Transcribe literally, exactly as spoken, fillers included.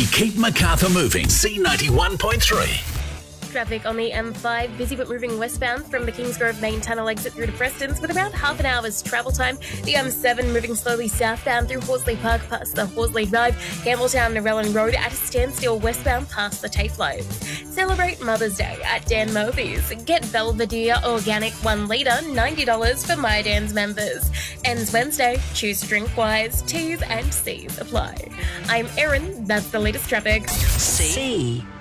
keep Macarthur moving. C ninety-one point three. Traffic on the M five, busy but moving westbound from the Kingsgrove main tunnel exit through to Preston's with around half an hour's travel time. The M seven moving slowly southbound through Horsley Park past the Horsley Drive, Campbelltown Narellan Road at a standstill westbound past the TAFE loads. Celebrate Mother's Day at Dan Murphy's. Get Belvedere Organic one litre, ninety dollars for My Dan's members. Ends Wednesday. Choose to drink wise. T's and C's apply. I'm Erin. That's the latest traffic. C.